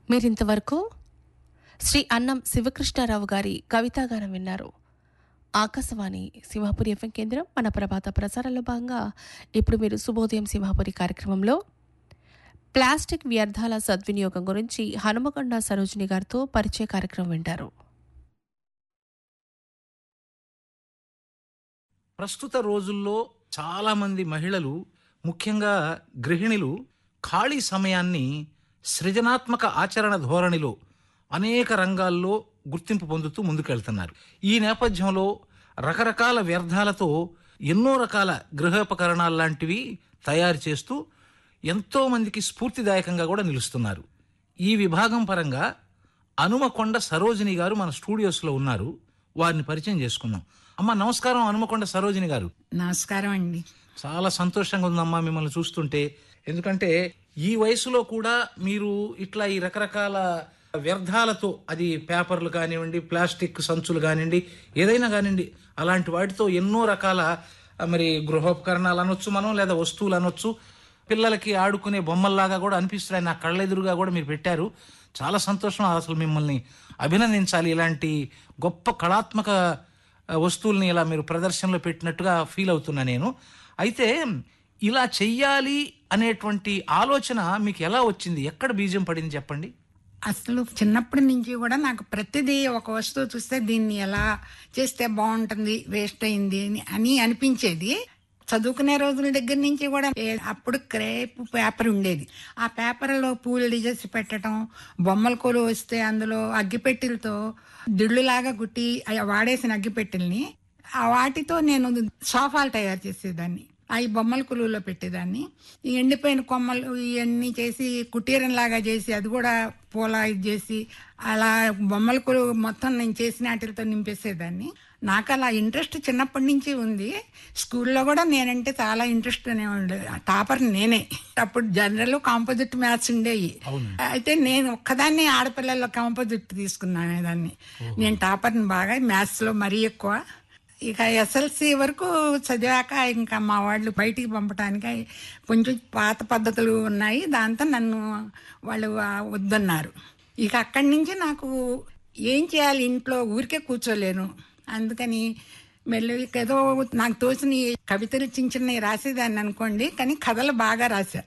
మీరింతవరకు శ్రీ అన్నం శివకృష్ణారావు గారి కవితాగానం విన్నారు. ఆకాశవాణి సింహాపురి ఎఫ్ఎం కేంద్రం. మన ప్రభాత ప్రసారంలో భాగంగా ఇప్పుడు మీరు శుభోదయం సింహాపురి కార్యక్రమంలో ప్లాస్టిక్ వ్యర్థాల సద్వినియోగం గురించి హనుమకొండ సరోజిని గారితో పరిచయ కార్యక్రమం వింటారు. ప్రస్తుత రోజుల్లో చాలామంది మహిళలు, ముఖ్యంగా గృహిణులు, ఖాళీ సమయాన్ని సృజనాత్మక ఆచరణ ధోరణిలో అనేక రంగాల్లో గుర్తింపు పొందుతూ ముందుకెళ్తున్నారు. ఈ నేపథ్యంలో రకరకాల వ్యర్థాలతో ఎన్నో రకాల గృహోపకరణాలు లాంటివి తయారు చేస్తూ ఎంతో మందికి స్ఫూర్తిదాయకంగా కూడా నిలుస్తున్నారు. ఈ విభాగం పరంగా హనుమకొండ సరోజిని గారు మన స్టూడియోస్లో ఉన్నారు. వారిని పరిచయం చేసుకుందాం. అమ్మ నమస్కారం. హనుమకొండ సరోజిని గారు నమస్కారం అండి. చాలా సంతోషంగా ఉందమ్మా మిమ్మల్ని చూస్తుంటే. ఎందుకంటే ఈ వయసులో కూడా మీరు ఇట్లా ఈ రకరకాల వ్యర్థాలతో, అది పేపర్లు కానివ్వండి, ప్లాస్టిక్ సంచులు కానివ్వండి, ఏదైనా కానివ్వండి, అలాంటి వాటితో ఎన్నో రకాల మరి గృహోపకరణాలు అనొచ్చు మనం, లేదా వస్తువులు అనొచ్చు, పిల్లలకి ఆడుకునే బొమ్మల్లాగా కూడా అనిపిస్తున్నాయి. నా కళ్ళెదురుగా కూడా మీరు పెట్టారు. చాలా సంతోషం. అసలు మిమ్మల్ని అభినందించాలి. ఇలాంటి గొప్ప కళాత్మక వస్తువుల్ని ఇలా మీరు ప్రదర్శనలో పెట్టినట్టుగా ఫీల్ అవుతున్నా నేను. అయితే ఇలా చెయ్యాలి అనేటువంటి ఆలోచన మీకు ఎలా వచ్చింది? ఎక్కడ బీజం పడింది చెప్పండి. అసలు చిన్నప్పటి నుంచి కూడా నాకు ప్రతిదీ ఒక వస్తువు చూస్తే దీన్ని ఎలా చేస్తే బాగుంటుంది, వేస్ట్ అయింది అని అనిపించేది. చదువుకునే రోజుల దగ్గర నుంచి కూడా అప్పుడు క్రేప్ పేపర్ ఉండేది. ఆ పేపర్లో పూలు చేసి పెట్టడం, బొమ్మల కొలు వస్తే అందులో అగ్గిపెట్టెలతో దిళ్ళులాగా గుట్టి వాడేసిన అగ్గిపెట్టెల్ని వాటితో నేను సోఫాలు తయారు చేసేదాన్ని. అవి బొమ్మల కొలువులో పెట్టేదాన్ని. ఈ ఎండిపోయిన కొమ్మలు ఇవన్నీ చేసి కుటీరంలాగా చేసి అది కూడా పూల ఇది చేసి అలా బొమ్మల కొలువు మొత్తం నేను చేసిన వాటితో నింపేసేదాన్ని. నాకు అలా ఇంట్రెస్ట్ చిన్నప్పటి నుంచి ఉంది. స్కూల్లో కూడా నేనంటే చాలా ఇంట్రెస్ట్ ఉండేది. టాపర్ నేనే. అప్పుడు జనరల్ కాంపోజిట్ మ్యాథ్స్ ఉండేవి. అయితే నేను ఒక్కదాన్ని ఆడపిల్లల్లో కాంపోజిట్ తీసుకున్నాను దాన్ని. నేను టాపర్ని బాగా, మ్యాథ్స్లో మరీ ఎక్కువ. ఇక ఎస్ఎల్సి వరకు చదివాక ఇంకా మా వాళ్ళు బయటికి పంపడానికి కొంచెం పాత పద్ధతులు ఉన్నాయి. దాంతో నన్ను వాళ్ళు వద్దన్నారు. ఇక అక్కడి నుంచి నాకు ఏం చేయాలి, ఇంట్లో ఊరికే కూర్చోలేను. అందుకని మెల్లగా ఏదో నాకు తోచిన కవితలు చిన్న చిన్నవి రాసేదాన్ని అనుకోండి, కానీ కథలు బాగా రాశా.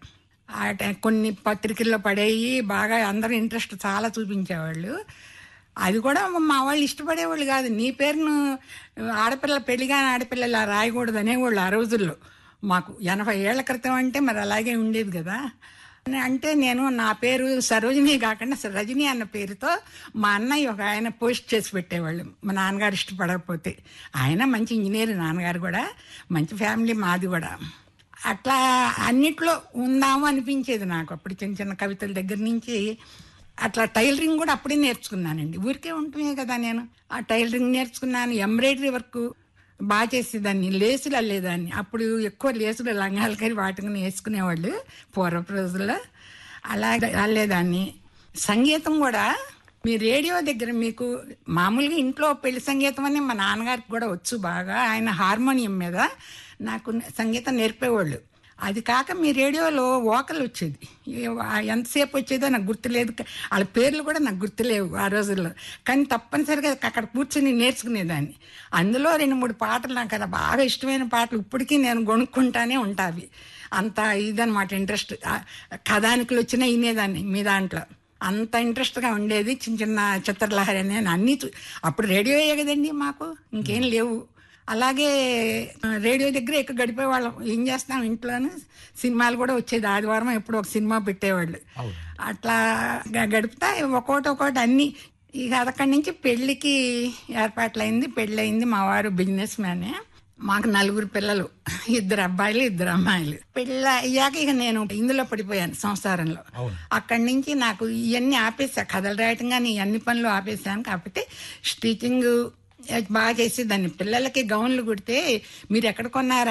కొన్ని పత్రికల్లో పడేవి బాగా, అందరూ ఇంట్రెస్ట్ చాలా చూపించేవాళ్ళు. అది కూడా మా వాళ్ళు ఇష్టపడేవాళ్ళు కాదు. నీ పేరును ఆడపిల్ల, పెళ్లిగాని ఆడపిల్లలు రాయకూడదు అనేవాళ్ళు ఆ రోజుల్లో. మాకు 80 ఏళ్ల క్రితం అంటే మరి అలాగే ఉండేది కదా. అంటే నేను నా పేరు సరోజిని కాకుండా రజని అన్న పేరుతో మా అన్నయ్య ఒక ఆయన పోస్ట్ చేసి పెట్టేవాళ్ళు, మా నాన్నగారు ఇష్టపడకపోతే. ఆయన మంచి ఇంజనీర్, నాన్నగారు కూడా మంచి ఫ్యామిలీ మాది కూడా. అట్లా అన్నిట్లో ఉందాము అనిపించేది నాకు. అప్పుడు చిన్న చిన్న కవితల దగ్గర నుంచి అట్లా టైలరింగ్ కూడా అప్పుడే నేర్చుకున్నానండి. ఊరికే ఉంటున్నాయి కదా నేను. ఆ టైలరింగ్ నేర్చుకున్నాను. ఎంబ్రాయిడరీ వర్క్ బాగా చేసేదాన్ని, లేసులు అల్లేదాన్ని. అప్పుడు ఎక్కువ లేసులు లంగాలు కరి వాటిని వేసుకునేవాళ్ళు పూర్వపు రోజుల్లో. అలా అల్లేదాన్ని. సంగీతం కూడా మీ రేడియో దగ్గర మీకు మామూలుగా ఇంట్లో పెళ్లి సంగీతం అని మా నాన్నగారికి కూడా వచ్చు బాగా. ఆయన హార్మోనియం మీద నాకు సంగీతం నేర్పేవాళ్ళు. అది కాక మీ రేడియోలో వోకల్ వచ్చేది. ఎంతసేపు వచ్చేదో నాకు గుర్తులేదు. వాళ్ళ పేర్లు కూడా నాకు గుర్తులేవు ఆ రోజుల్లో. కానీ తప్పనిసరిగా అక్కడ కూర్చొని నేర్చుకునేదాన్ని. అందులో 2-3 పాటలు నాకు అలా బాగా ఇష్టమైన పాటలు ఇప్పటికీ నేను కొనుక్కుంటానే ఉంటావి. అంత ఇదనమాట ఇంట్రెస్ట్. కథానికలు వచ్చినా వినేదాన్ని మీ దాంట్లో. అంత ఇంట్రెస్ట్గా ఉండేది. చిన్న చిన్న చిత్రలహరి అని అన్నీ అప్పుడు రేడియోయే కదండి మాకు, ఇంకేం లేవు. అలాగే రేడియో దగ్గర ఎక్కువ గడిపేవాళ్ళం. ఏం చేస్తాం, ఇంట్లోనే సినిమాలు కూడా వచ్చేది. ఆదివారం ఎప్పుడు ఒక సినిమా పెట్టేవాళ్ళు. అట్లా గడుపుతా ఒక్కోటి అన్ని. ఇక అక్కడి నుంచి పెళ్లికి ఏర్పాట్లయింది. పెళ్ళయింది. మా వారు బిజినెస్ మ్యానే. మాకు 4 పిల్లలు, 2 అబ్బాయిలు 2 అమ్మాయిలు. పెళ్ళి అయ్యాక ఇక నేను ఇందులో పడిపోయాను సంసారంలో. అక్కడి నుంచి నాకు ఇవన్నీ ఆపేసా, కథలు రాయటం కానీ అన్ని పనులు ఆపేసాను. కాకపోతే స్టిచ్చింగ్ బాగా చేసేదాన్ని. పిల్లలకి గౌన్లు కుడితే మీరు ఎక్కడ కొన్నారా